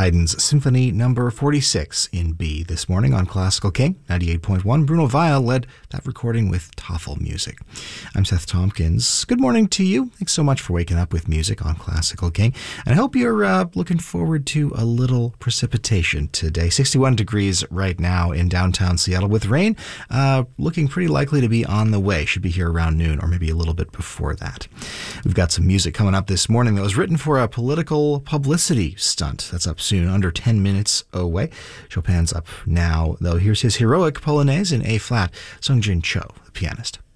Haydn's Symphony Number 46 in B this morning on Classical King 98.1. Bruno Weil led that recording with TOEFL music. I'm Seth Tompkins. Good morning to you. Thanks so much for waking up with music on Classical King. And I hope you're looking forward to a little precipitation today. 61 degrees right now in downtown Seattle with rain looking pretty likely to be on the way. Should be here around noon or maybe a little bit before that. We've got some music coming up this morning that was written for a political publicity stunt. That's up soon, under 10 minutes away. Chopin's up now, though. Here's his heroic Polonaise in A-flat, Sung Jin Cho, the pianist.